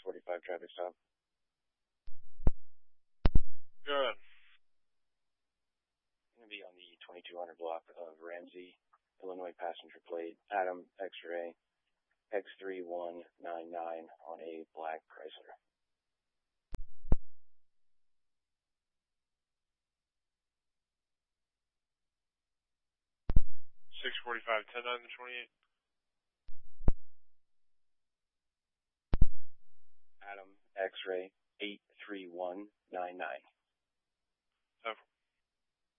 645 traffic stop. Good. Going to be on the 2200 block of Ramsey, Illinois, passenger plate, Adam X-ray, X3199 on a black Chrysler. (645) 10-9-28. Adam X-ray 83199.